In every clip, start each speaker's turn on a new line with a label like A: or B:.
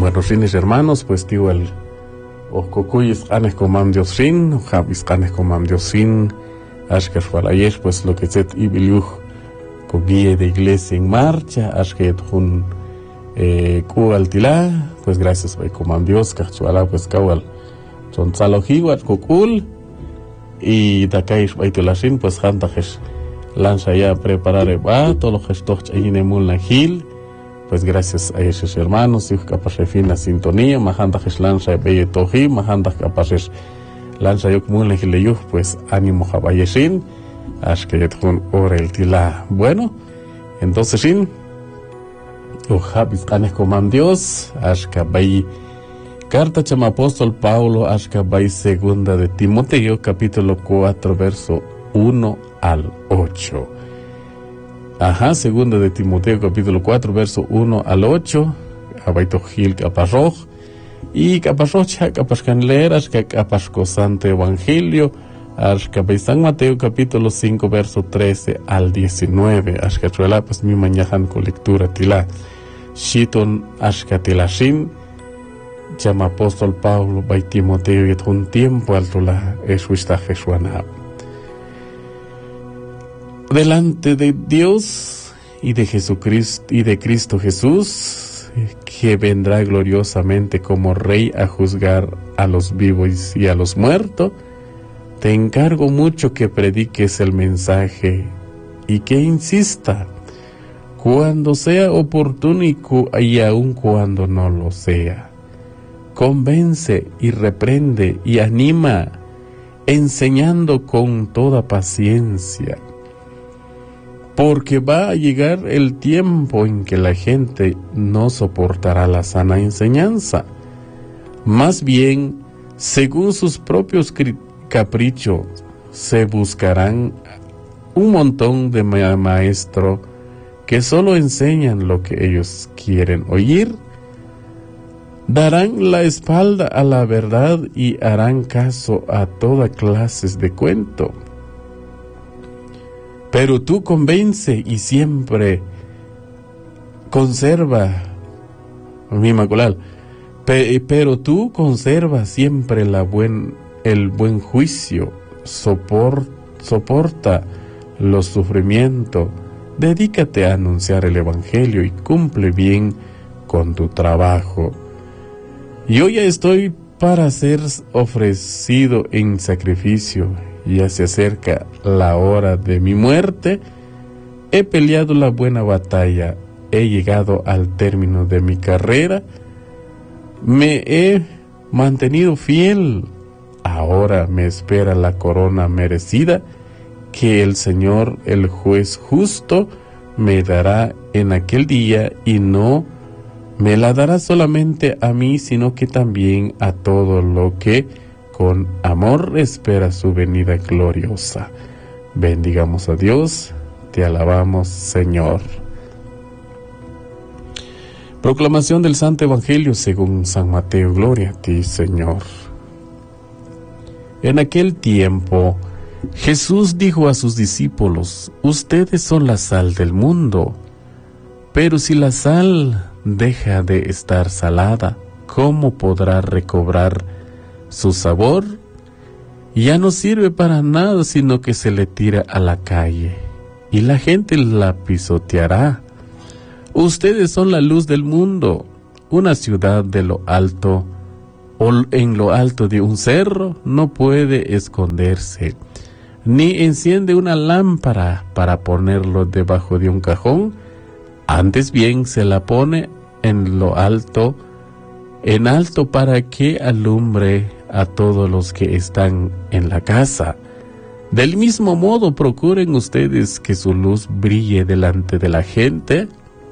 A: Bueno, fines hermanos, pues tío el Ococuyis anes comam Dios fin, Javis anes comam Dios fin, Ashker Falayesh, pues lo que set Ibiliuj con guía de iglesia en marcha, Ashket Jun Kualtila, pues gracias a comam Dios, Cachuala, pues Kawal, son Salojiwat, Kukul, y Takaish Baitulashin, pues Hantajesh, lanza ya a preparar todo lo que estoy en el Mulnagil. Pues gracias a esos hermanos, y capaz de fin la sintonía, majanda que lanza belle toji, majanda capaz de lanza yo como un legileyo, pues ánimo jabayeshin, ash que con orel tila. Bueno, entonces sin, o habis anes coman Dios, ash que bay carta chama apóstol Paulo, ash que bay segunda de Timoteo, capítulo 4, verso 1 al 8. Ajá, segunda de Timoteo capítulo 4, verso 1 al 8, abaito Gil Caparroj, y Caparrocha, Capascanleras, Capascosante Evangelio, Ashkabay San Mateo capítulo 5, verso 13 al 19, Ashkachuela, pues mi mañajan con lectura tila, Shiton Ashkatilashin, llama apóstol Paulo, by Timoteo, y un tiempo alto la eshuista Jesuana. Delante de Dios y de Jesucristo y de Cristo Jesús, que vendrá gloriosamente como Rey a juzgar a los vivos y a los muertos, te encargo mucho que prediques el mensaje y que insista cuando sea oportuno y aun cuando no lo sea. Convence y reprende y anima, enseñando con toda paciencia. Porque va a llegar el tiempo en que la gente no soportará la sana enseñanza. Más bien, según sus propios caprichos, se buscarán un montón de maestros que solo enseñan lo que ellos quieren oír. Darán la espalda a la verdad y harán caso a toda clase de cuento. Pero tú convence y siempre conserva, mi Inmaculada, pero tú conserva siempre el buen juicio, soporta los sufrimientos, dedícate a anunciar el Evangelio y cumple bien con tu trabajo. Yo ya estoy para ser ofrecido en sacrificio. Ya se acerca la hora de mi muerte. He peleado la buena batalla, he llegado al término de mi carrera, me he mantenido fiel. Ahora me espera la corona merecida que el Señor, el juez justo, me dará en aquel día, y no me la dará solamente a mí, sino que también a todo lo que con amor espera su venida gloriosa. Bendigamos a Dios, te alabamos, Señor. Proclamación del Santo Evangelio según San Mateo. Gloria a ti, Señor. En aquel tiempo, Jesús dijo a sus discípulos: ustedes son la sal del mundo, pero si la sal deja de estar salada, ¿cómo podrá recobrar su sabor? Ya no sirve para nada, sino que se le tira a la calle y la gente la pisoteará. Ustedes son la luz del mundo. Una ciudad de lo alto o en lo alto de un cerro no puede esconderse, ni enciende una lámpara para ponerlo debajo de un cajón. Antes bien se la pone en alto para que alumbre a todos los que están en la casa. Del mismo modo, procuren ustedes que su luz brille delante de la gente,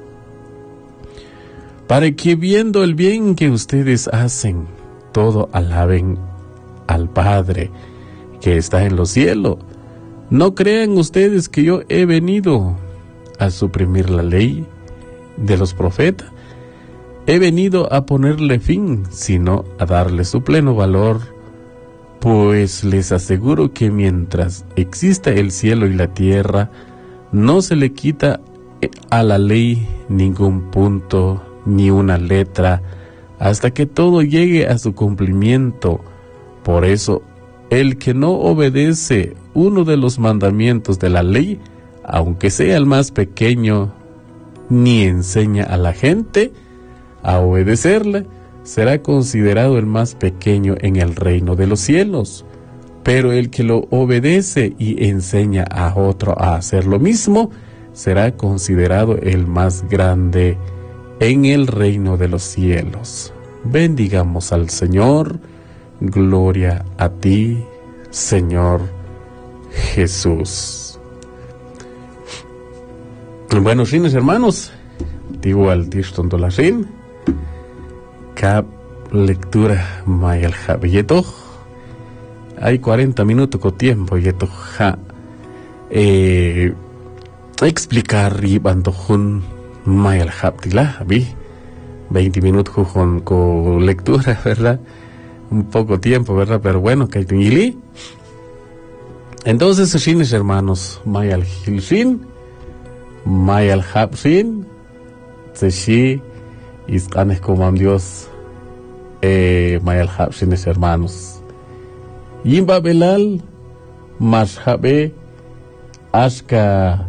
A: para que viendo el bien que ustedes hacen, todo alaben al Padre que está en los cielos. No crean ustedes que yo he venido a suprimir la ley de los profetas. He venido a ponerle fin, sino a darle su pleno valor, pues les aseguro que mientras exista el cielo y la tierra, no se le quita a la ley ningún punto ni una letra hasta que todo llegue a su cumplimiento. Por eso, el que no obedece uno de los mandamientos de la ley, aunque sea el más pequeño, ni enseña a la gente a obedecerle, será considerado el más pequeño en el reino de los cielos. Pero el que lo obedece y enseña a otro a hacer lo mismo, será considerado el más grande en el reino de los cielos. Bendigamos al Señor. Gloria a ti, Señor Jesús. Bueno, shines hermanos, digo al tishton dolashin, cap lectura mayal jabeyeto. Hay 40 minutos con tiempo yeto ja explicar y bandojun mayal jabdila vi 20 minutos con lectura, ¿verdad? Un poco tiempo, ¿verdad? Pero bueno, que hay. Entonces, shines hermanos, mayal hilshin, mayal habshin, tseshi, istanes como Dios, mayal habshines hermanos. Yimba belal, mashabe, ashka,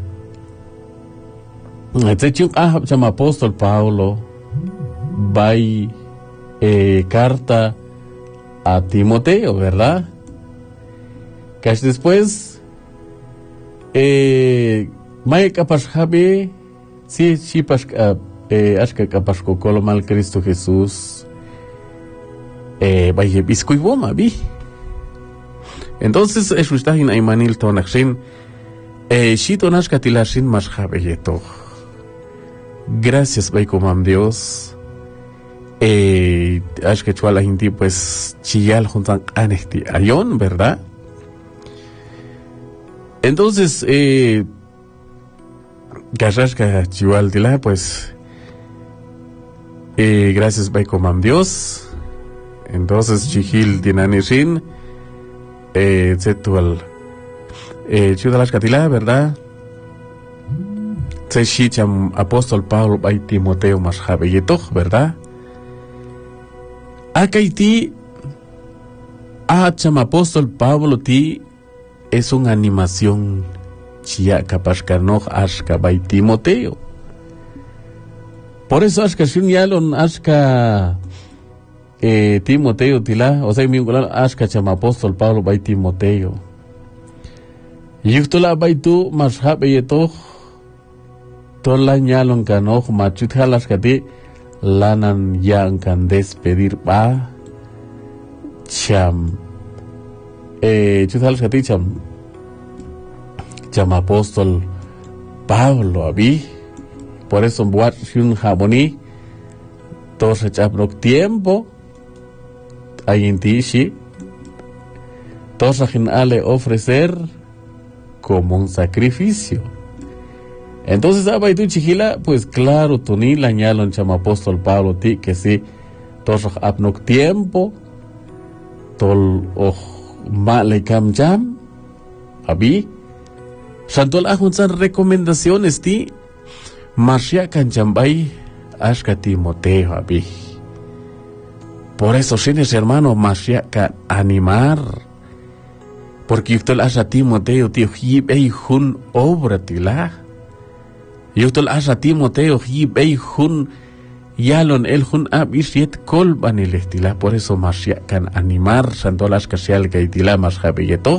A: tsechung ahab chama apóstol Pablo, bay, carta a Timoteo, ¿verdad? Que después, may kapashabe, si ashka kapashko kolomal Cristo Jesús, bay biskuiboma, vi. Entonces, eso está en Aymanil Tonakshin, Shitonashka Tilashin Mashabeyeto. Gracias, Baikomam Dios. Ashka Chuala Hindi, pues, Chiyal Juntan Anesti Ayon, ¿verdad? Entonces, Gashashka Chual Tila, pues, gracias, Baikomam Dios. Entonces, Chihil Dinanishin. Zetual Chudalash Katila, ¿verdad? Tseshicham apóstol Pablo by Timoteo más Jabeyeto, ¿verdad? Akaiti Acham apóstol Pablo ti es una animación chia kapashkanoj ashka by Timoteo. Por eso ashka shunyalon ashka Timoteo tila, o sea, mi ungular ashka chama apóstol Pablo by Timoteo. Yuktula by tu mashabe yeto tola nyalon kanoj machut halashkati lanan yang kan despedir ba cham chut halashkati cham apóstol Pablo abi. Por eso buat shun jaboni tos chaprok tiempo Ayintishi, Tosajin ale ofrecer como un sacrificio. Entonces, Abaitu Chihila, pues claro, Tuni la ñalon chama apóstol Pablo ti que sí, Tosaj apnok tiempo, tol male kam jam, abi, Shantol ajunsan recomendaciones ti, Marshia kanchambay, Ashka Timoteo, abi. Por eso, shines hermano, Mashiach animar. Porque usted asha Timoteo, tío, hib hun obra tila. Y usted asha Timoteo, hib hun yalon el hun abishiet kolban el estila. Por eso, Mashiach animar, santolas kasial que tila mas habeyetoch.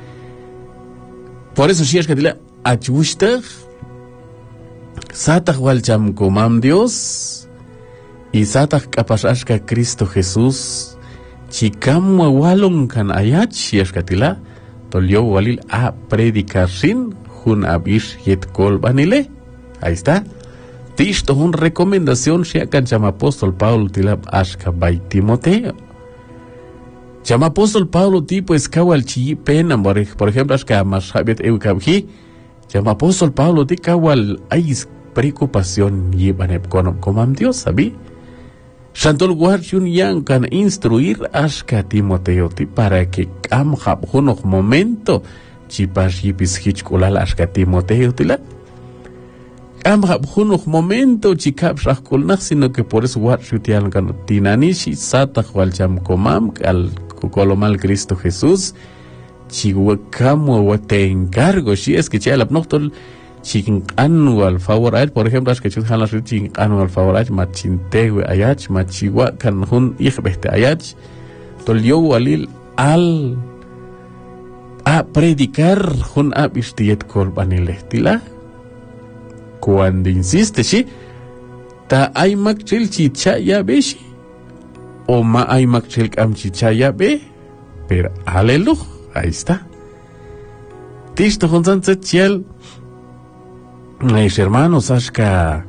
A: Por eso, si es que tila, achwushtag, satach walcham komam Dios. Y satak kapasashka Cristo Jesús, chikam walon kan ayat shiashkatila, tolio walil a predicar sin, jun abish yet kol banile. Ahí está. Tishto un recomendación shiakan chama apóstol Pablo tila ashka by Timoteo. Chama apóstol Pablo tipo escawal chi pena, por ejemplo, ashka mashabet eukabhi, chama apóstol Pablo ti kawal hay preocupación yibanep komam Dios, ¿sabí? Shantol guardiun yang kan instruir ashka Timoteo ti para que am hab hunok momento chipas yipis hichkulal ashka Timoteo tila. Amra junuk momento chikap shakkulnak, sino que por eso guachutian kan tinanishi sata hualcham komam al colomal Cristo Jesús chihuacamo te encargo si es que chalap noctol chikin anual favor ay por ejemplo es que chut halas chikin anual favor ay machinte ayach machiwa kan hun ihbehte ayach tol yo walil al a predicar hun abistiyet kolbanilestila cuando insiste sí ta ay makchil chicha ya beshi o ma ay makchil kam chicha ya be pero aleluya ahí está tisto con santo chiel mis hermanos ashka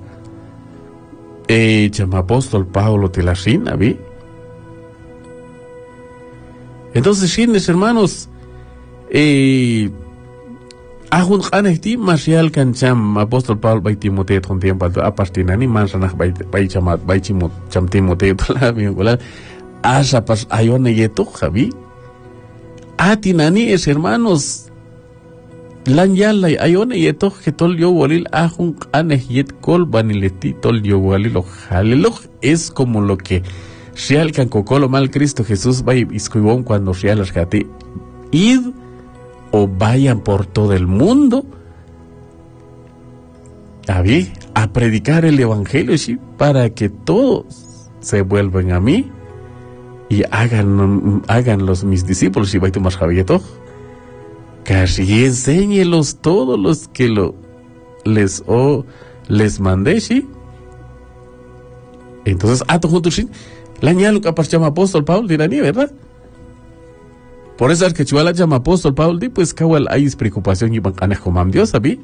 A: chama apóstol Pablo Tilashin vi entonces sí mis hermanos ahun qanehti marcial kan cham apóstol Pablo bai Timoteo con tiempo a pastinani mansanah bai chamat bai chimot cham Timoteo la vincular asa pas ayone yeto javi atinani es hermanos lan yalla ayone yeto que tol yo walil ahun qaneh yet kol banileti tol yo walil jalelo es como lo que real kan kokolo mal Cristo Jesús bai iskuibon cuando real asjati id o vayan por todo el mundo a predicar el evangelio ¿sí? Para que todos se vuelvan a mí y hagan los mis discípulos y vaya más javieto casi enséñelos todos los que les mandé ¿sí? Entonces ato juntos ¿sí? La ñalo que llama apóstol Pablo dirani ¿verdad? Por eso es que chuala llama apóstol Pablo di pues kawal hay preocupación y bancanes como Dios ¿sabí?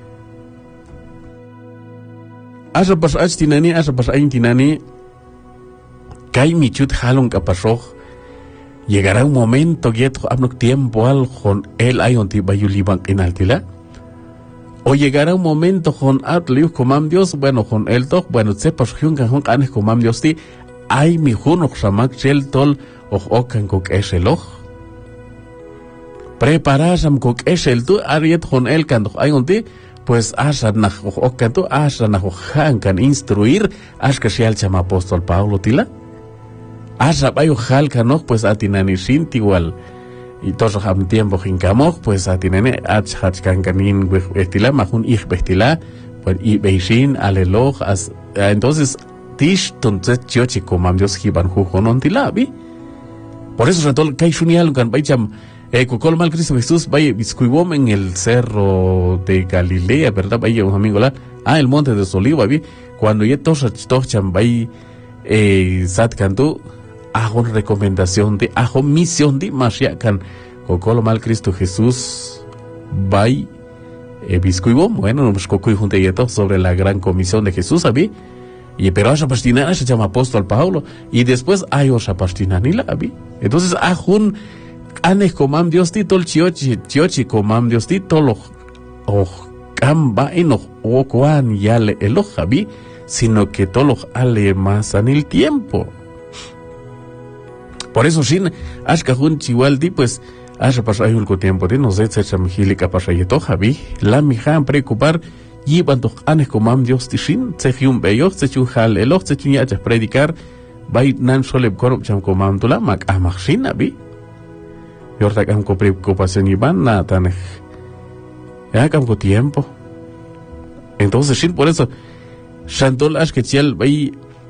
A: Asa pas tinani asa pas ayin tinani kai michut halong kapasoj llegará un momento gueto abnok tiempo al con él hay un tiba yuliban en altila o llegará un momento con atliu como Dios bueno con él toch bueno sepas jungan con canes como Dios ti hay mi junok samak chel tol okan kok eseloj preparasam kok esel tu ariet con él kan hay un ti pues asa na okan tu asa na han kan instruir as que sea el chama apóstol Pablo tila asa bayo hal kanok pues atinani sinti igual y todos ham tiempo hinkamok pues atinene ach kan kanin estila mahun ich bestila pues y beishin aleloj as entonces tish tontet chiochi como Dios hiban jujonon tilabi por eso retol kai shunial kan baicham Cocol mal Cristo Jesús vaya biscuibom en el cerro de Galilea, ¿verdad? Vaya un amigo la el monte de Oliva, vi cuando ya tocham vaya sat canto hago recomendación de hago misión de Mashiakan Cocol mal Cristo Jesús vaya biscuibom bueno nos cocuy junto a sobre la gran comisión de Jesús, ¿sabí? Y pero esa pastina se llama apóstol Pablo y después hay otra pastina ni la vi entonces hago anes comam Dios ti tol chiochi comam Dios ti tol camba eno o cuan yale elojabi sino que tolo ale más en el tiempo por eso sin ashkahun chiwaldi pues asha pasay ulko tiempo de nos etsa mihilika pasayeto jabi la mijan preocupar yiban to anes comam Dios ti sin sehium beyo se chuhal elo se chunya predicar bai nan soleb korup cham comam tula mak amachina bi y ahorita que con preocupación y van a tan ya con tiempo entonces sí por eso Shantol ash que chiel vai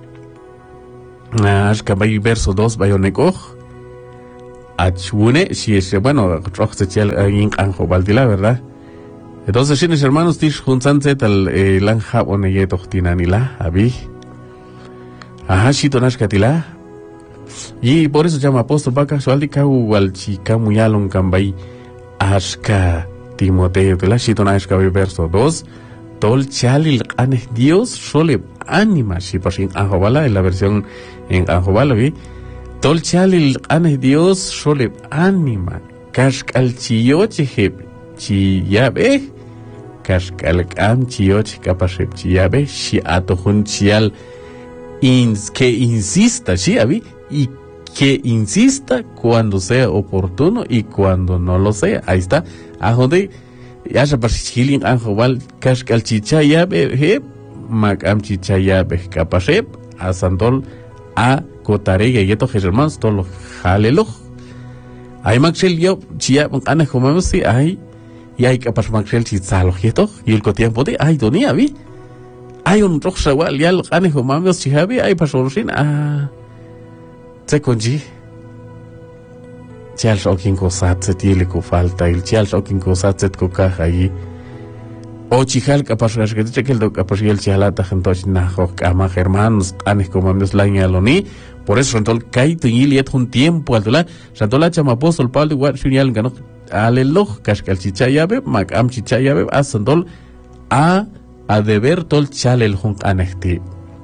A: ash que vai verso 2 vai onekoj achune si es bueno roch chiel in anjo valdila verdad entonces sí mis hermanos tish junsanse tal lanja oneyeto tinanila abi ajá si tonash katila y por eso llama apóstol Baca sualdi kau wal chica muyalon kambay ashka Timoteo de la shitona ashka verso 2 tol chalil ane Dios sole anima si por sin anjobala en la versión en anjobala vi tol chalil ane Dios sole anima kashkal chiyoche chiyabe kashkal am chiyoche kapashep chiyabe shi atohun chial que insista sí abi y que insista cuando sea oportuno y cuando no lo sea. Ahí está. A donde ya se parchilin anjowal kashkal chichaya be makam chichaya be kapashep asandol a kotarega yeto hermanos tolo halelo ay maxel yo chia ana homamsi ay y hay kapash maxel chitzalo yeto y el tiempo de ay donia vi hay un roxawal ya ana homamos chihabi ay pasorin sekonji Chial shokin cosat se tiene que falta el chial shokin cosat se ko caja ahí o chihal capaz que te que el capaz el chialata gentos na jo kama hermanos anes como mes laña loni por eso entonces kai tu yiliet un tiempo altola santola chama apóstol Pablo igual shunial gano alelo kashkal chichayabe mak am chichayabe asandol a deber tol chal el hun anesti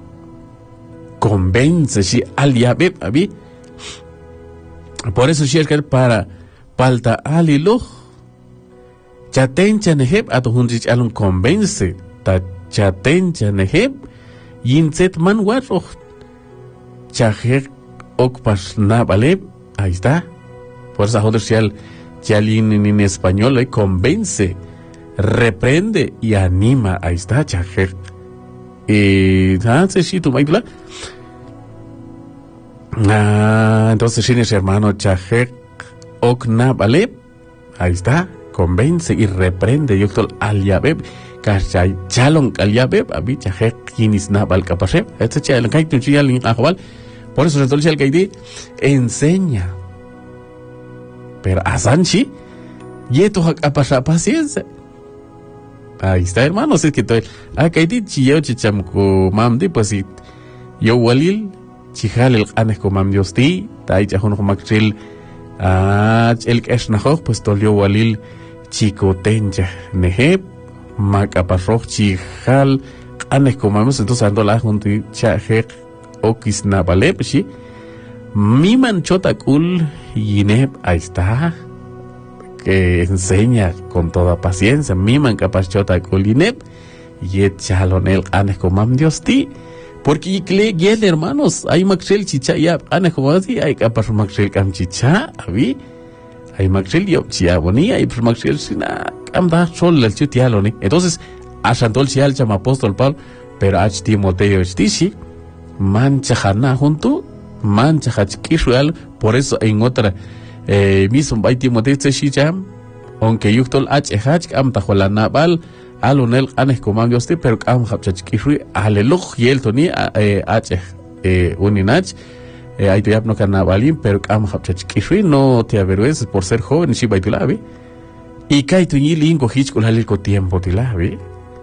A: convence si al yabe abi. Por eso si es que para falta alilo chatencha neheb a tu hunjich alun convence ta chatencha neheb yinset man warro chajer okpas na vale ahí está por eso joder si al chalin en español convence reprende y anima ahí está chajer entonces si tu maitla entonces tienes hermano Chajek Okna vale ahí está convence y reprende yo tol al yabeb kashay chalon al yabeb abi Chajek kinis nabal kapashe este chal kai tu chial ahwal por eso entonces el kaidi enseña pero asanchi yeto apasha paciencia ahí está hermano es que estoy kaidi chiyo chichamko mamdi pues yo walil chihal el anes comam Dios ti tai chahon maxil el kesnajo pues tolio walil chico tenja nehe macaparro chihal anes comam entonces ando la junto chahek okisna vale pues mi manchota cool yineb ahí está que enseña con toda paciencia mi man capachota cool yineb y chalon el anes comam Dios ti porque y el hermanos hay maxel chicha ya ana como así hay capaz maxel cam chicha abi hay maxel yo chia boni hay maxel sina cam da sol el chutialo ni entonces a santol chial chama apóstol Pablo pero a Timoteo estishi mancha jana junto mancha hachkishual por eso en otra mismo by Timoteo estishi cham aunque yuktol hach am tajolana bal alonel anes comam Dios te pero am hapchach kifri aleloj yel toni uninach hay te no carnavalín pero am hapchach kifri no te avergüences por ser joven si baitulabi y kai tu ni lingo hichkul halil ko tiempo tilabi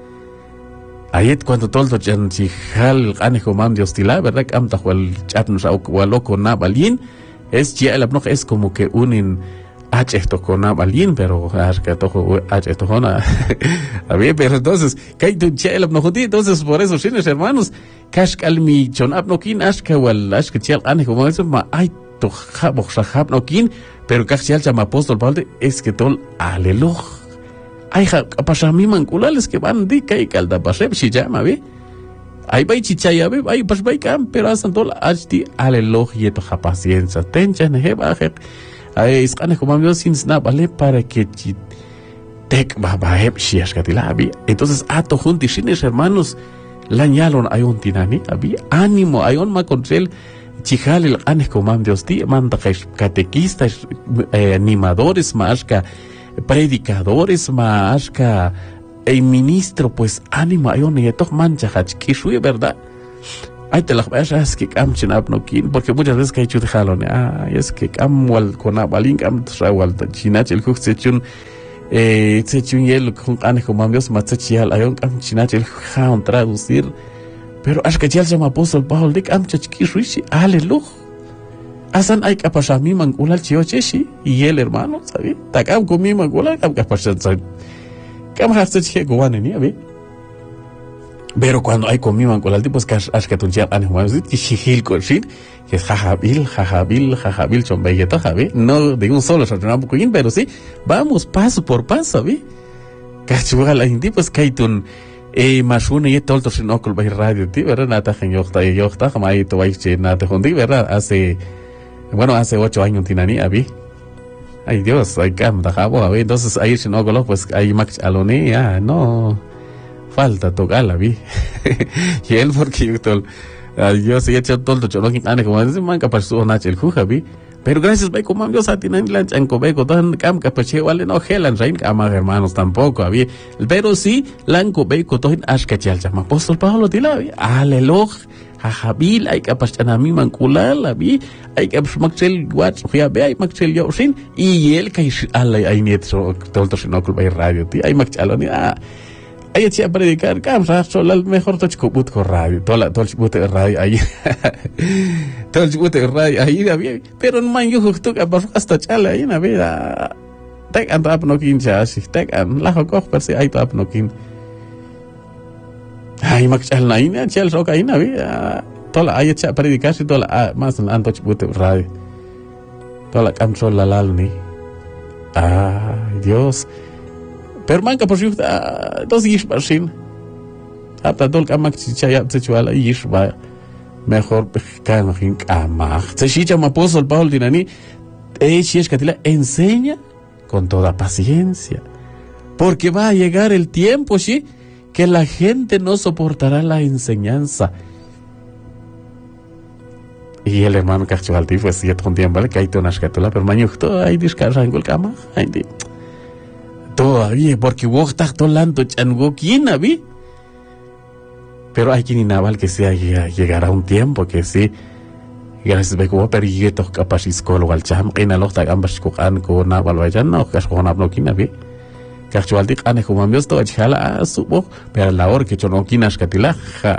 A: ayet cuando tolto chan si hal anes comam Dios tila verdad am tajwal chatnos au waloko na balin es ya el abno es como que unin esto con alguien pero que toco esto con a ver pero entonces que tu chel no jodi entonces por eso tienes hermanos kashkal mi chon abnokin ashka wal ashka chel ane como eso ma ay to jabo shahab nokin pero kashal chama apóstol Pablo es que tol alelo ay pasha mi manculales que van di kai calda paseb si llama ve ay bai chichaya ve ay pas bai cam pero asan tol ashti alelo yeto ha paciencia tencha ne ba es que como Dios sin nada vale para que tek babaheb shiashkatilabi entonces ato juntis hermanos la ñalon ayon tinani abi ánimo ayon ma control chihal el anes como Dios ti manda catequistas animadores más que predicadores más que ministro pues ánimo ayon y esto mancha hachkishui verdad ay te la es que cam chinap no kin porque muchas veces que he hecho de jalón es que cam wal con abalin cam trawal chinach el cook sechun yel con ane como amigos matchial ayon cam chinach el jaun traducir pero es que ya se llama apóstol Pablo de cam chachki rishi aleluya asan ay kapasha mi mangulal chiocheshi y el hermano sabe ta cam con mi mangulal cam kapasha cam hasta che gowane ni abi pero cuando hay comido con el tipo es que has que tunchar animales y shihil cochín que es jajabil chombegueta javi no de un solo sartén poquín pero sí vamos paso por paso vi cachuga la gente pues que hay tun masune y todo el sinocol by radio ti verdad nata yokta jamás to vais nata hundi verdad hace 8 años tinani abi Ay Dios, hay cam da jabo, a ver, entonces ahí si no golo, pues ahí max alone, ya, no, falta tocarla, vi. Y él porque yo todo, Dios, y hecho todo, yo no quiero como dice, man, capaz su nach el juja, vi. Pero gracias, ve como Dios a ti no lancha en Cobeco, tan cam capache, vale, no helan, rein, ama hermanos tampoco, había. Pero sí, lanco beco, todo en ashkachal, llama apóstol Pablo, tila, vi, aleloj. Hahabil ay kapag nami mangkulala bi ay kapag magcel watch kaya be ay magcel yo sin iyel kay alay ay niet so tolto sinokul bay radio ti ay magcalo ni ay siya predicar kam sa solal mejor to chkubut ko radio tol chkubut radio ay tol chkubut radio ay bi pero man yo hukto kapag hasta chala ay na be tek an tap no kin cha si tek an la ko persi ay tap no kin ay magchal na ina chel so kaina vi tola ay cha predicar si tola mas anto chbute radio tola kam sol la lal ni ay Dios pero manca por si dos yish basin hasta tol kam chicha ya tchuala yish ba mejor kan hin kamach chicha apóstol Pablo dinani si es katila enseña con toda paciencia porque va a llegar el tiempo sí que la gente no soportará la enseñanza. Y el hermano Cachualti fue siete con tiempo, que hay tonas que tú la permaneció, hay descarga en el cama, todavía, porque vos estás tolando chango, ¿quién vi? Pero hay quien naval que sea llegará un tiempo que sí, gracias a que pero yo te capaz psicólogo al cham, que en el otro ambas cojan con naval vayan, no, que es con abno, ¿quién vi? Cachualti ane como Dios todo chala subo pero la hora que yo no quinas catila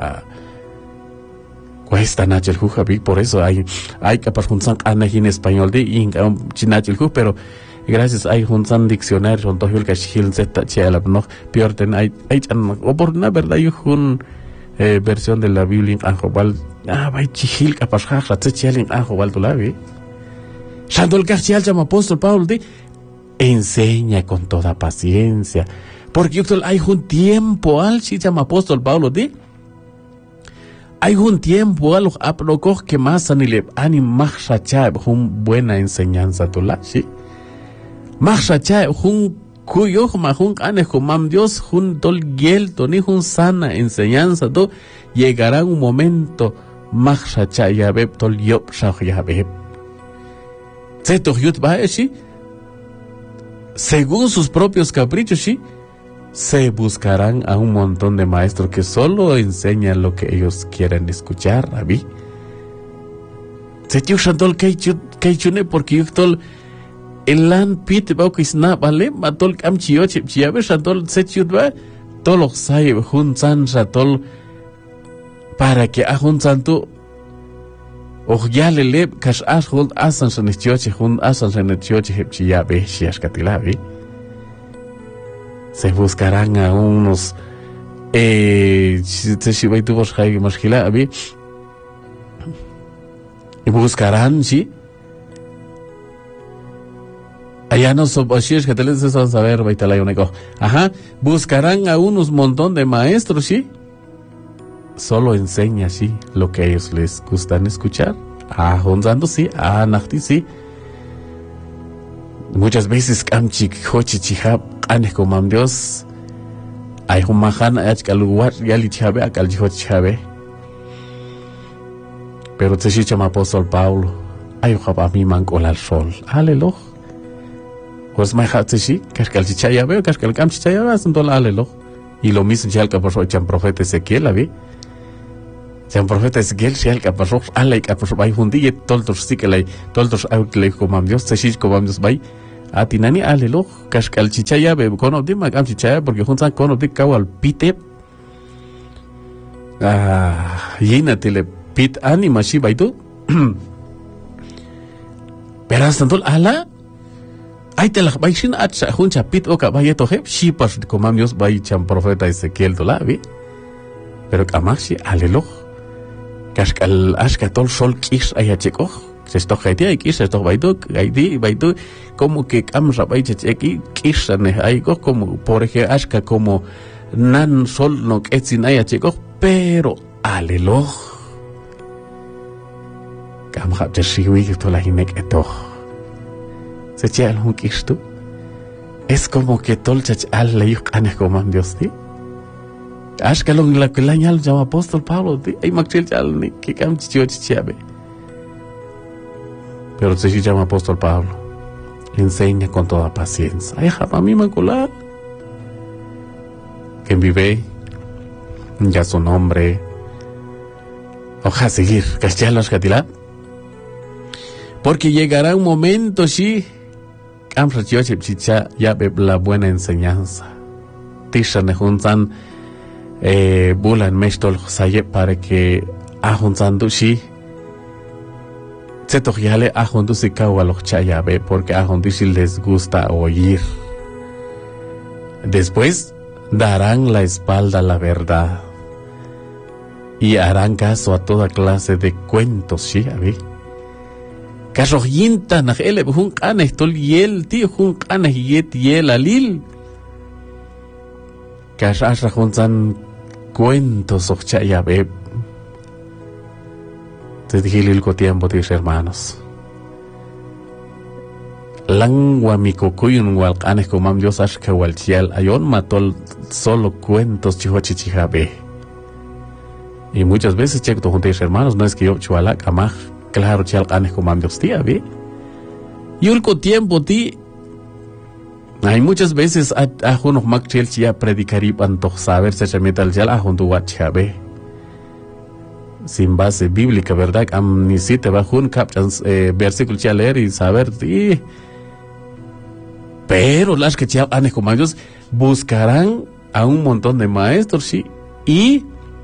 A: cuesta nachel juja por eso hay capaz junsan ane en español de inga chinachel juja pero gracias hay junsan diccionario son todo el que shil zeta chela no peor ten hay o por una verdad hay un versión de la Biblia en Anjobal vai chil capaz jaja chela en Anjobal tu la vi Shandol Cachial llama apóstol Pablo de enseña con toda paciencia. Porque hay un tiempo al si llama apóstol Pablo de hay un tiempo al aplococh que más anile ani machcha un buena enseñanza tu la sí machcha un cuyo mahun ane mam Dios un tol giel to ni un sana enseñanza to llegará un momento machcha ya beb tol yop ya beb se to yut ba sí según sus propios caprichos, sí, se buscarán a un montón de maestros que solo enseñan lo que ellos quieren escuchar, ¿a mí? Se te usan todo el keichune porque yo todo el land pit va que isna vale, matol cam chio chiabe santol se chutba todo lo sabe junsan satol para que a junsan tu Ogyale kash ashhold asan san istioche hun asan san istioche hepchia be shiashkatilavi. Se buscarán a unos se shibai tu vos hay mashkila abi. Y buscarán, sí. Allá no so shiashkatiles eso saber baitalay unego. Ajá, buscarán a unos montón de maestros, sí. Solo enseña sí lo que a ellos les gustan escuchar. Honzando sí, nachti sí. Muchas veces kamchik hochichihab ane como Dios ay humahan achkaluwar yali chabe akal hochichabe. Pero te llama apóstol Paulo ay haba mi manco al sol. Alelo. Pues me hatsi kashkal chichayabe kashkal kamchichayabe sentol alelo. Y lo mismo ya el que pasó el profeta Ezequiel, ¿la vi? El profeta Ezequiel, si el que pasó, alay que pasó, hay un día, todos sí que lay, todos outlet como Dios, se sí como Dios, vai, a tinani alelo, cascal chichaya, be, cono de magam chichaya, porque juntan cono de cawal pite, llena tele pit anima, si vai tú, pero hasta entonces, ala, ay te la vai sin acha, juncha pit oka, vaya toje, si pas como Dios, vai cham profeta Ezequiel, tú la vi, pero kamashi alelo. Kaskal askatol sol kis ayacheko se esto haiti hay kis esto baidu como que kamsa baicheki kis ne hay como por ejemplo aska como nan sol no etsin ayacheko pero alelo kam hab de shiwi to la himek eto se echa un quisto. Es como que tolchach al leyuk ane como Dios ti. Ashkalong la que la ñal llama apóstol Pablo ti. Ay makchil chal ni que cam chichiabe. Pero se llama apóstol Pablo. Enseña con toda paciencia. Ay japa mi macular. Que vive ya su nombre. Oja seguir. Castialas catilá. Porque llegará un momento sí. Ya ve la buena enseñanza. Tisha nejunzan bulan mestol saye para que ajunzan dushi. Se tojiale ajundusi kawaloch chayabe porque ajundusi les gusta oír. Después darán la espalda a la verdad y harán caso a toda clase de cuentos, ¿sí? Kasroyinta nach ele bujun kanes tol yel ti jun kanes yet yel alil. Kasasra junzan cuentos ochayabeb. Te dije ilko tiempo tis hermanos. Langwa mi kokuyun wal kanes komam Dios ashka wal chial ayon matol solo cuentos chihochichijabe. Y muchas veces checo juntos hermanos no es que yo chuala kamaj. Claro, chal canes como Dios tía, ¿ve? Y ulco tiempo ti. Hay muchas veces a unos macchel chia predicarí panto saber se chamita al chal a junto watcha, ¿ve? Sin base bíblica, ¿verdad? Ni si te va un capchans versículo chia leer y saber ti. Pero las que chal canes como Dios buscarán a un montón de maestros, sí, y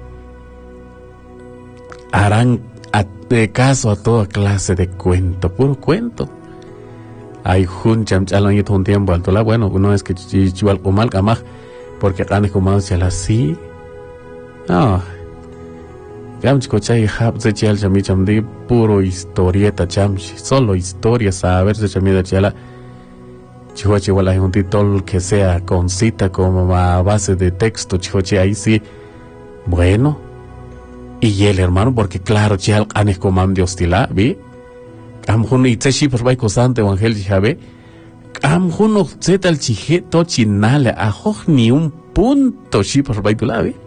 A: harán de caso a toda clase de cuento, puro cuento. Hay juncham chalan y un tiempo alto la bueno, no es que chichual o mal camaj, porque ganes como chala así. No. Gam chicochay hab se chal chamicham de puro historieta chamchi, solo historia saber se chamida chala. Chihuachi wala un titol que sea con cita como a base de texto, chihuachi ahí sí. Bueno. Y el hermano, porque claro, chal anes comam Dios tila, ¿vi? Amjun y tseshi por vai cosante evangel jabe. Amjun o zetal chije to chinale a hoj ni un punto shi por vai tula, ¿vi?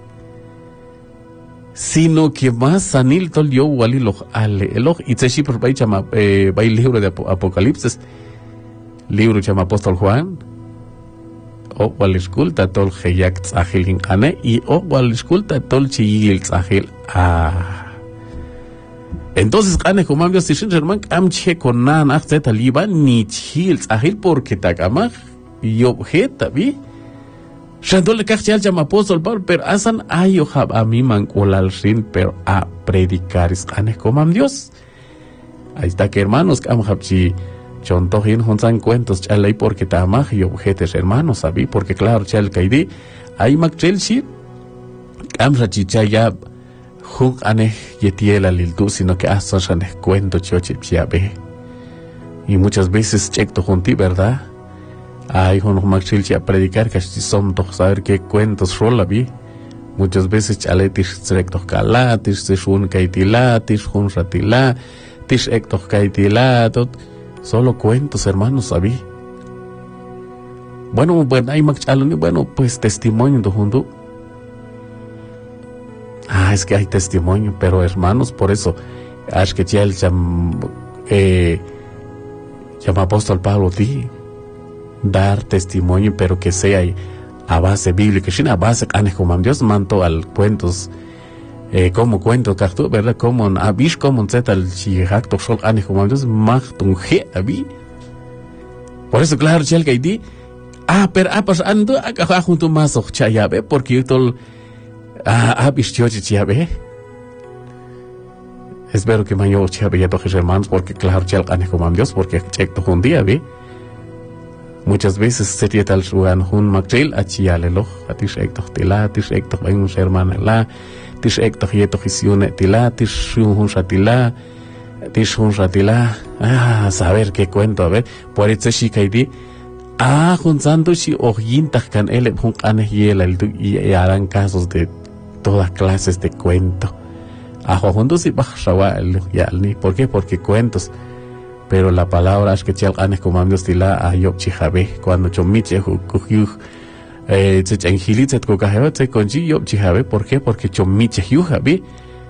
A: Sino que más sanil tol yo wali lo ale el y tseshi por vai chama vai libro de Apocalipsis, libro chama apóstol Juan. O wal esculta tol heyak tzahil hinkane y o wal esculta tol chiyil tzahil. Entonces kane komam Dios tishin herman am che konan achze taliba ni chiyil tzahil porque takamaj y objeta vi. Shandole kachal llama apóstol Pablo pero asan ayo hab a mi man kolal shin pero a predicar es kane komam Dios. Ahí está que hermanos am habchi chontojin honsan cuentos chalay porque tamaj y objetos hermanos sabí porque claro chal kaidi hay machelchi amra chichaya jung ane yetiela lildu sino que asan cuento choche chiabe y muchas veces checto junti verdad hay un machelchi a predicar que son dos saber qué cuentos rola vi muchas veces chaletis rectos calatis shun kaitilatis jun ratila tis ectos kaitilatot. Solo cuentos, hermanos, sabí. Bueno, hay machaloni, bueno, pues testimonio de junto. Es que hay testimonio, pero hermanos, por eso, es que ya el llama apóstol Pablo ti dar testimonio, pero que sea a base bíblica, sin a base como Dios mandó al cuentos. Como cuento cartu, ¿verdad? Como abish como zeta el chihak to sol ane como Dios machtun he abi. Por eso claro chel que di pero pas ando acá junto más o chayabe porque tol abish chochi chayabe. Espero que mañana chayabe ya todos hermanos porque claro chel ane como Dios porque check to un día ve. Muchas veces se tiene tal suan hun makchil achiale lo atish ek to tila atish ek to un hermana la tis ek toh yeto hisione tila tis shun ratila tis hun ratila saber qué cuento a ver por eso shikaidi junzando si ojintas kan ele hun ane yela y harán casos de todas clases de cuento juntos y bajshawa yalni ¿por qué? Porque cuentos pero la palabra es que chal anes como Dios tila a yo chijabe cuando chomiche juju angilitz ko kaheo te conji yo chijabe. ¿Por qué? Porque chomiche jujabe.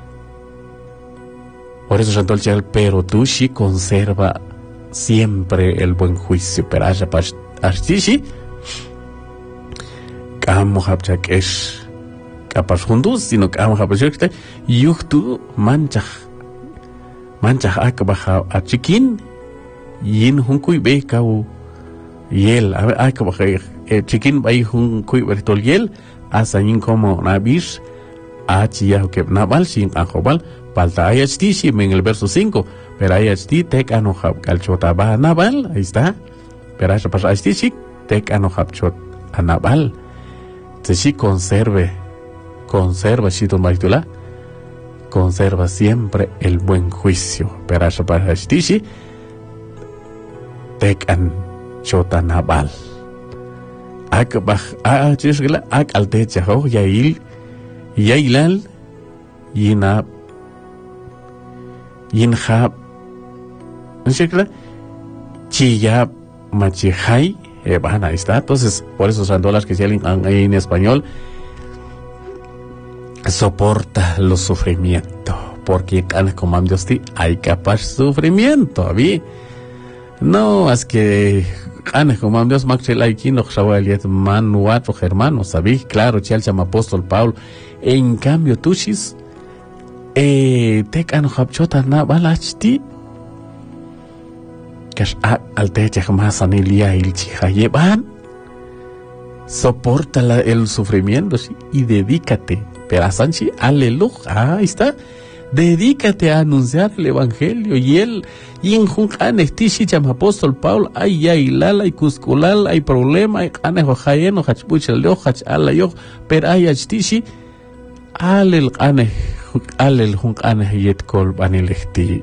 A: Por eso Santol chal, pero tú sí conserva siempre el buen juicio, pero haya pas artishi kamo hapchak es capaz juntos, sino kamo hapchak yuhtu manchah akbaha a chikin yin hunkuy be kau yel akbaha chikin bay hunkuy bertol yel asayin como nabish achia que nabal sin ajobal falta ayachti si en el verso 5, pero ayachti tek anohab kalchota ba nabal, ahí está, pero esa pasa ayachti si tek anohab chot anabal, si conserva si don Baitula, conserva siempre el buen juicio, pero esa pasa ayachti si tek an chot anabal, ak chisgla ak alte chaho yailal yina yinha ¿no? Chilla machihai ahí está. Entonces por eso Sandolas que se ahí en español soporta los sufrimientos, porque en comandos hay capaz sufrimiento ¿vi? No es que en comandos maxel aquí no xawaliet manuato germano ¿sabí? Claro chal chama apóstol Pablo. En cambio tushis tek an habchota na balachti kash al teche jamás anilia il chihayeban soporta el sufrimiento ¿sí? Y dedícate perasanchi aleluya, ahí está, dedícate a anunciar el evangelio y él injun anestishi chama apóstol Pablo ay lala y cusculal hay problema hay anejo hayeno hachpuchel yo hach ala yo pero ay achtishi alel aneh alel hung aneh yet kol banilehti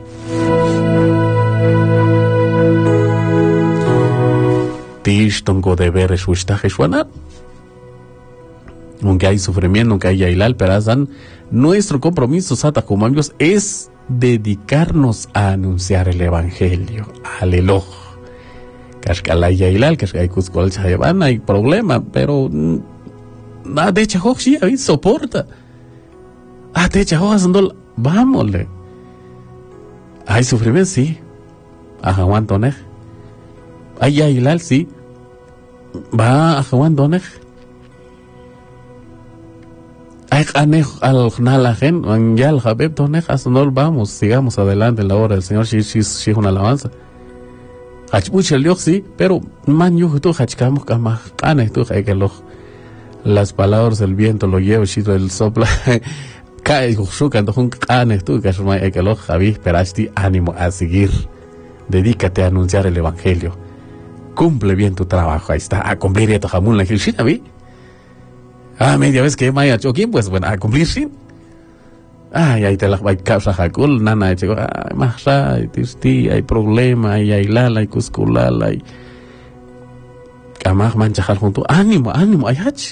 A: tish tongo de ver eshushtaje shwana. Aunque hay sufrimiento, aunque hay yailal, pero nuestro compromiso sata como amigos es dedicarnos a anunciar el evangelio. Aleluya. Kashkalay yailal, kashkay kuskol chayaban, hay problema, pero de hecho sí, soporta. De hecho vámonos. Hay sufrimiento, sí. Ajawantonej. Hay yailal, sí. Va ajawantonej. Hay anej al nalajen, ya al habeb tonej, vamos, sigamos adelante en la obra del Señor, si una alabanza. Hachpuch el Dios, sí, pero man yo tú hachkamos kama anej tú hay que las palabras del viento lo llevo, chito el sopla. Cae juxuca, entonces anej tú que hay que javi, perasti ánimo a seguir. Dedícate a anunciar el evangelio. Cumple bien tu trabajo, ahí está, a cumplir esto jamón la gilshina, ¿vi? Media vez que me haya hecho aquí, pues bueno, a cumplir sin. Ahí te la va a causar jacul, nana, chico, más hay problema, hay lala, hay cusculala, hay. Camaj manchajal junto, ánimo, hay hach.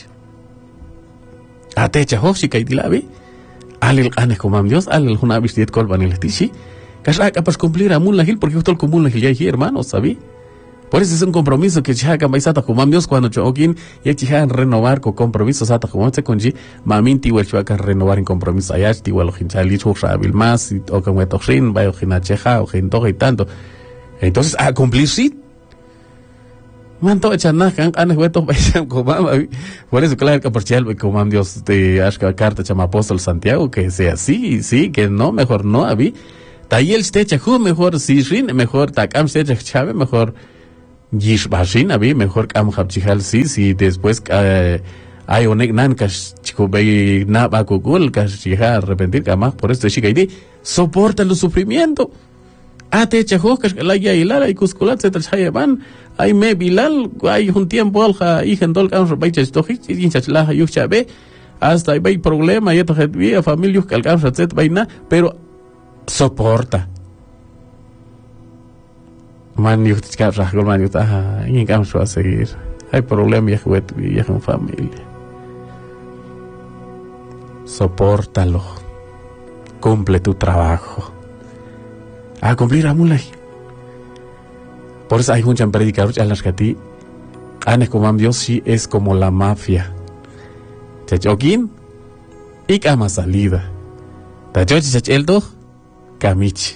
A: Te echa hoxi, y dilabi. Alil anes como Dios, alil una vistit colban el tishi. Casha capaz cumplir a mun la gil, porque usted el común la gil ya hay hermanos, ¿sabí? Por eso es un compromiso que chihaga maisata como Dios cuando choquin y chihagan renovar con compromisos sata como se conji maminti igual chuaca renovar en compromiso ayasti igual hinchali chuxabil más o como toxin vaya hinacheja o hintoja y tanto. Entonces a cumplir sí. Manto echanajan anes huetos paisam como por eso claro que por chial como Dios de ashka carta chama apóstol Santiago que sea así, sí, que no mejor no abi. Tayel stecha mejor si rin mejor takam stecha chave mejor Yish Bashin, abi, mejor que Amhabchihal, sí, después hay un nan kashikubei naba kugul kashiha arrepentir kamah, por esto shikaidi, soporta el sufrimiento. Te chajo la yailala y cusculat se trachayaban, hay me bilal, hay un tiempo alja, higendol kam rabaichas tohich, y hinchachlaha yuchabe, hasta hay problema, y esto es familia que alcanza set vaina, pero soporta. Man yo te quiero rasgar man yo y vamos a seguir hay problemas ya con familia sopórtalo cumple tu trabajo a cumplir a mulay Por eso hay un predicador a las que a ti, Ane como Dios sí es como la mafia. Chachokin, y cama salida. Tachochi chacheldo, camichi.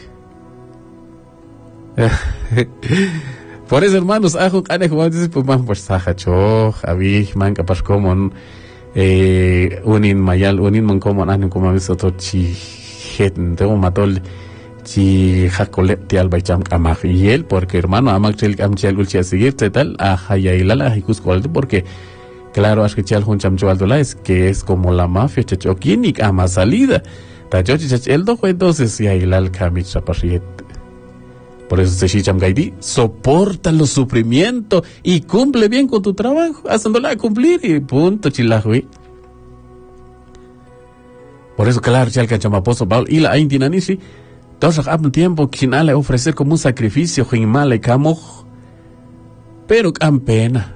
A: Por eso, hermanos, ajo, Ane como Dios, pues man, pues sajacho, javi, man, capaz como unin mayal, unin man como Ane como Dios, otro chi, tengo matol. Si jacole te albaicham amag y él porque hermano amag chel amchel ulcha seguir tal ajaya y la hijos porque claro es que chel huncham chualdola es que es como la mafia chachoquinik ama salida tachochi chachel do entonces ya ilal kamich sapariet. Por eso se shicham gaidi soporta los sufrimientos y cumple bien con tu trabajo haciéndola cumplir y punto chilahui. Por eso claro chel cacham apóstol Pablo y la indinanishi entonces, al tiempo, quien le ofrecer como un sacrificio, pero can pena.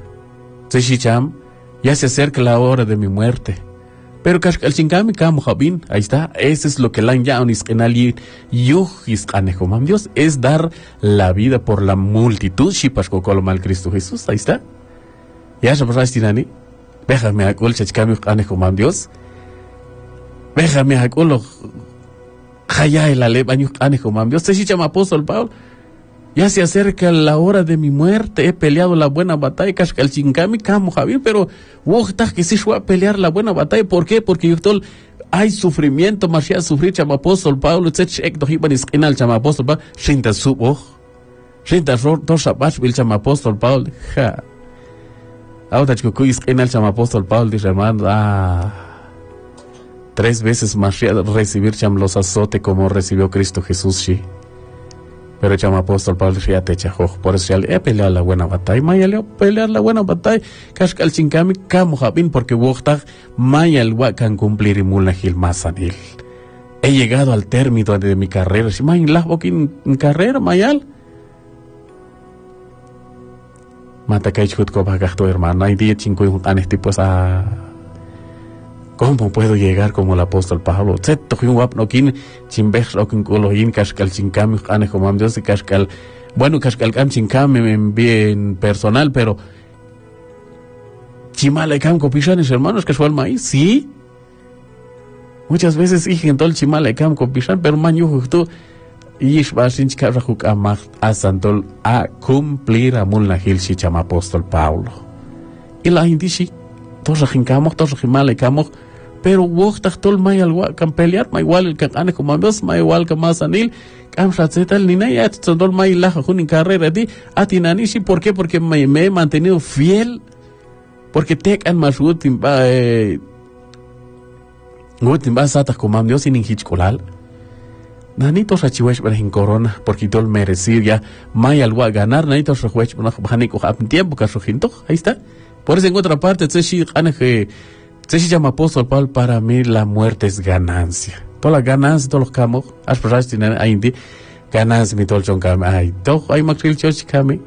A: Ya se acerca la hora de mi muerte. Pero el chingami camo jabin, ahí está, ese es lo que la yaonis en ali yujis anejomam Dios, es dar la vida por la multitud, shipas kokolo mal Cristo Jesús, ahí está. Ya se pasó tinani, déjame a col chachkami anejomam Dios, déjame a colo. Jaya el alebaño anejomam Dios, se llama apóstol Pablo. Ya se acerca la hora de mi muerte, he peleado la buena batalla, el chingami camo Javier, pero wojta que se fue a pelear la buena batalla, ¿por qué? Porque yo tol hay sufrimiento, más ya sufrir chama apóstol Pablo, tsech do hibanis inal chama apóstol Pablo, shinta subo, shinta dos sabach bil chama apóstol Pablo, ja. Ahora que kuis inal chama apóstol Pablo dice hermano, 3 veces más recibir cham los azote como recibió Cristo Jesús, sí. Pero cham apóstol Pablo ya te echó, por eso ya le he peleado la buena batalla, maya le pelear la buena batalla, kashkal chinkami kamo jabin, porque wojtag maya el wakan cumplir y mulnahil masanil. He llegado al término de mi carrera, si maya la boquín carrera, mayal. Mata que chut ko bagachto hermano, hay 10 5 juntanes tipos a ¿cómo puedo llegar como el apóstol Pablo? Nokin chimbech okin kolohin kashkal chinkami ane como Dios kashkal bueno kashkal kam chinkami bien personal, pero chimale kam copichanes hermanos que fue el maíz, sí. Muchas veces dije en todo el chimale kam copichan, pero maño tú ish basin chkarahuk amach asantol a cumplir amul nahil si chama apóstol Pablo. Y la indishi todos male camo, pero wojtag tol may alwa kan pelear may igual el kan como Dios may igual kan masanil kan ratzetal ni ya tol may la jun carrera di atinani sí. ¿Por qué? Porque me he mantenido fiel, porque te kan mashutin ba satas como Dios sin hinchkolal nanitos achiwesh en corona porque tol merecir ya may alwa ganar nanitos rehuech bajanico tiempo que rojinto ahí está. Por eso en otra parte, se llama apóstol Pablo, para mí la muerte es ganancia. Toda la ganancia, todos los camos, has pasado tienen ahí ganancia mi todo el choncame, ay, todo hay maxil chochicame.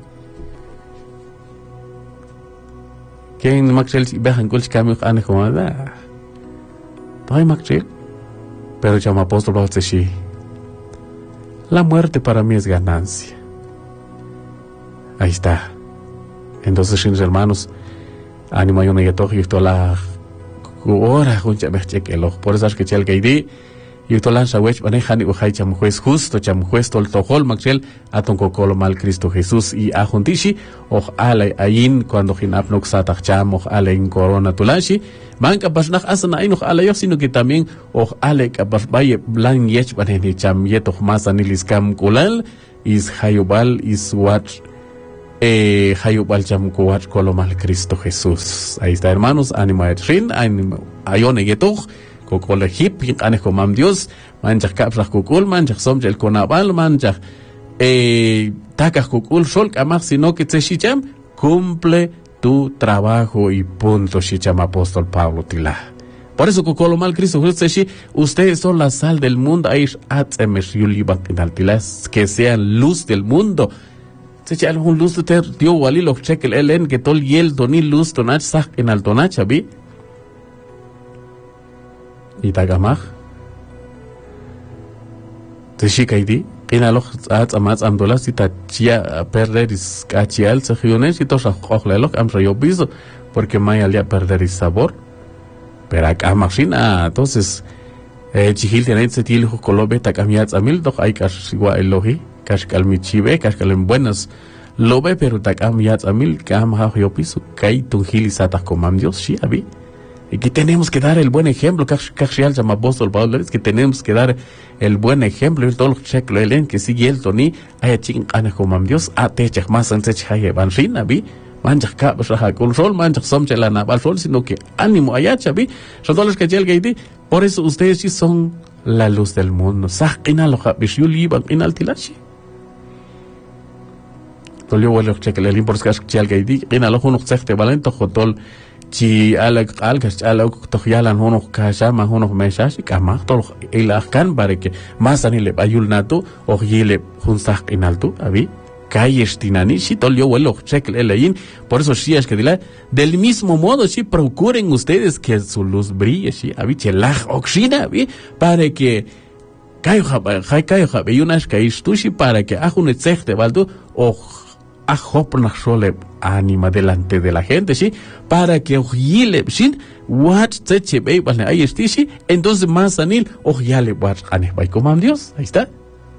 A: ¿Quién maxil vejan colchicame ane como da? Todo hay maxil. Pero llama apóstol Pablo, se la muerte para mí es ganancia. Ahí está. Entonces, mis hermanos, ánimo yo no toque y toda la hora juncha me cheque el ojo por eso es que chel gaidi y toda la sawech manejan y ojai cham juez justo cham juez tol tojol maxel aton kokolo mal Cristo Jesús y a juntishi oj ale ayin cuando hinap noxatach cham oj ale en corona tulanshi man capaz nach asana ay oj ale yo sino que también oj ale capaz vaye blan yech baneni cham yetoj masanilis kam kulal is hayobal is watch Hayubal cham kuwach kolomal Cristo Jesús. Ahí está, hermanos, ánimo a Trin, ánimo a Yone Yetuch, Kokole Hip, Ane Komam Dios, manchak Kapsach Kukul, manchak Somjel Konabal, manchak Takach Kukul, Shol Kamach, sino que Tshicham, cumple tu trabajo y punto, Shicham Apóstol Pablo Tila. Por eso, Kokolomal Cristo Jesús, ustedes son la sal del mundo, Aish Atzemesh Yuliban Kinaltilas, que sean luz del mundo. Se echa algún luz de ter dio wali lo cheque el en que tol yel doni luz tonach sak en altonach abi y tagamach te shikaidi Inalo amas amdola sita chia perder is cachial se hiones y tosa coglelo am yo piso porque maya ya perder el sabor. Pero acá machina entonces chihil tiene se tiene colobe ta camiat amil doch hay cash igual elogi cash calmichibe cash calen buenas lobe pero ta camiat amil cam ha yo piso kai tu gilisata comam Dios sí abi. Y que tenemos que dar el buen ejemplo, que llama apóstol Pablo, es que tenemos que dar el buen ejemplo, y todo lo que que sigue el Tony, hay ching ana como Dios, a te chak más antes hay banshina bi, manchak ka basha control, manchak somchela na balfol, sino que ánimo ayacha bi, son todos los que llega y por eso ustedes sí son la luz del mundo, saqina lo habishul iban in altilachi. Tolio vuelo check el por skas llega y ina lo uno sekte valento hotol chi alag tohyalan hono kashama hono meshashi kama tol ila kan bareke masanile bayulnatu o yile hunsaq inaltu abi kayestinani si tol yo vuelo check el lein por eso sí es que del mismo modo si procuren ustedes que su luz brille si abi chelag oxina abi para que kayo y unas kaistushi para que ajun etzechte valdu o ajopna sole anima delante de la gente, ¿sí? Para que ojile, ¿sí? What te ve, vale, ahí está, ¿sí? Entonces más anil, ojale, what ane, vai como Dios, ahí está.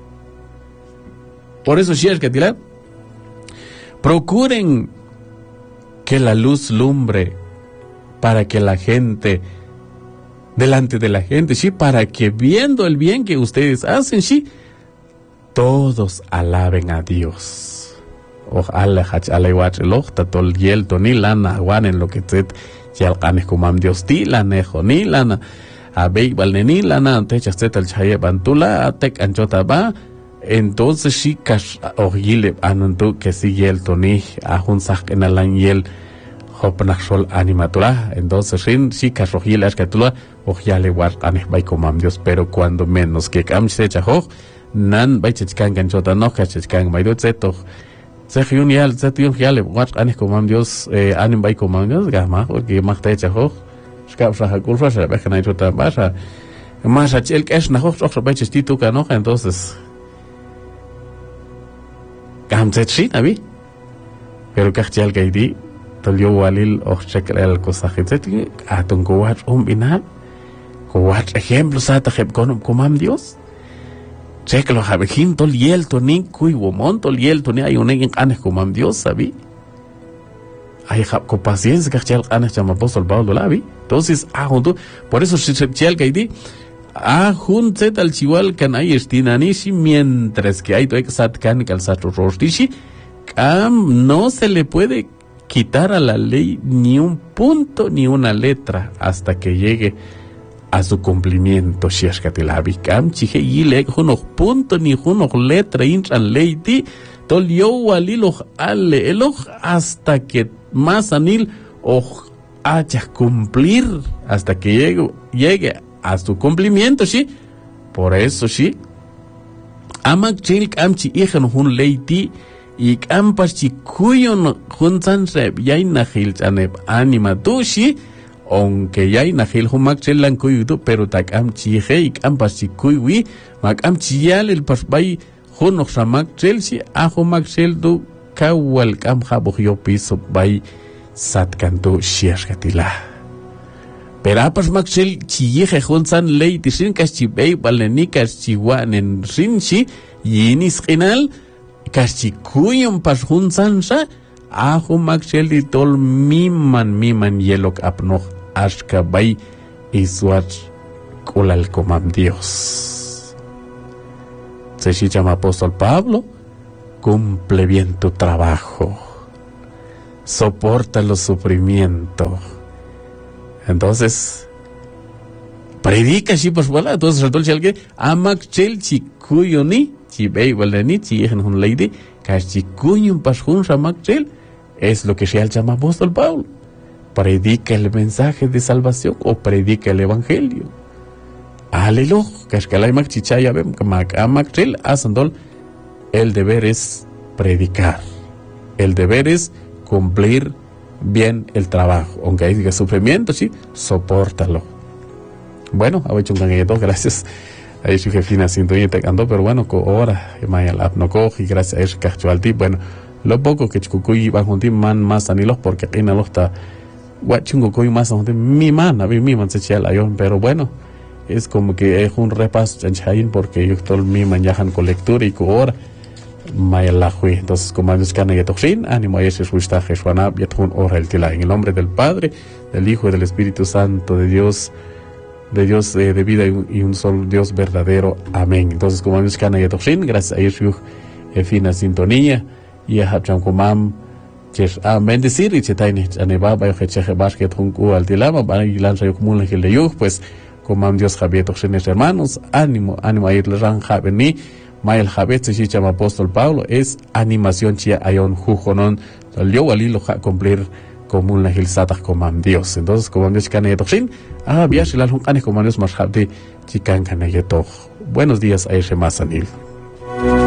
A: Por eso sí es que tirar. Procuren que la luz lumbre para que la gente, delante de la gente, ¿sí? Para que viendo el bien que ustedes hacen, ¿sí? Todos alaben a Dios. Ojalá hachalay watcheloch tatol yel toni lana wan en lo que te yalqanes kumam Dios ti lanejo ni lana abei balneni lana ante chastet al chaye bantula atek anchota ba entonces sí cash ogile anuntu que si yel toni ahun sak en alan yel hopnachol animatura entonces sí cash ogile askatula ojalá warqanes bai kumam Dios pero cuando menos que kamse chajo nan bai chkan ganchota no kachkan bai do zeto se reunial se tiun hiale wat anes como Dios anim bai como Dios gama porque machte chajo skap sa kulfa sa bekna chota basa más el que es na hoch so beche stitu ka no entonces gam se chi nabi pero kachel gaidi tolio walil och chekel el kosachit atun ko wat binal ko wat ejemplo sa ta heb como Dios sé que los abejin tol yel tonin kuy womon tol yel tonin hay un en anes como Dios sabi hay con paciencia que chel anes llama apóstol Pablo labi entonces junto por eso se chel gaidi junto tal chiwal kan hay estinanishi mientras que hay to exat kan calzatro rostishi no se le puede quitar a la ley ni un punto ni una letra hasta que llegue a su cumplimiento, si es que te la bicam, chije y le unos puntos ni unos letras intran leiti, tolio walilo ale eloj hasta que más anil o haya cumplir hasta que llegue a su cumplimiento, sí. Por eso sí. Amak chil kam chi ijan hun leiti y kampas chi kuyon hun sanreb yaina hil chaneb anima tu sí. Aunque ya hay najil humak chelan kuyudu pero takam chije y kampas chikuiwi makam chial el pasbay hunok samak chelsi a humak cheldu kawal kam habugyo piso bay satkantu shiashkatila pero apas mak chel chije hunsan ley tisin kashibay balenikas chiwanen rinchi yinis qinal kashikuyon pas hunsan sa a humak chel di tol miman yelok apnoh ashka bay iswach kulal comam Dios. Se llama apóstol Pablo, cumple bien tu trabajo, soporta los sufrimientos. Entonces, predica si pues voilà, entonces el dulce alguien amak chel chikuyoni, chibei valeni, chihen hun lady, kashikuyun pashun shamak chel, es lo que se llama apóstol Pablo. Predica el mensaje de salvación o predica el evangelio. Alelo, kashkalay mak chichaya bem mak amak chel asandol. El deber es predicar. El deber es cumplir bien el trabajo. Aunque haya sufrimiento, sí, sopórtalo. Bueno, gracias ahí su jefina sintonía te cantó, pero bueno, ahora maya la no coge y gracias a eso cachualti, bueno, lo poco que chucuy va junti man más anilos porque en el está guachungo coy más junti mi man, a mi man se chela yo, pero bueno, es como que es un repaso chanchain porque yo todo mi man yahan colectura y ahora maya la jui, entonces como antes que ya toxin, ánimo a ese suista jesuana yatun ora el tila en el nombre del Padre, del Hijo y del Espíritu Santo de Dios de vida y un solo Dios verdadero. Amén. Entonces, como nos cana y toxin, gracias a Yeshua, fina sintonía, y a Hacham Kumam, que a bendecir y chetaini, aneba, bayo hecheje basket, junku al tilama, van y lanza yo como un ángel de Yug, pues, como Dios Javier toxines hermanos, ánimo a ir ran javeni, Mayel Javier, se llama apóstol Pablo, es animación chia ayon jujonon, yo walí lo cumplir como un ángel satas como Dios. Entonces, como Dios cana y toxin, viaje la juncanes como Dios más jabde chican cana y buenos días a ese más anil.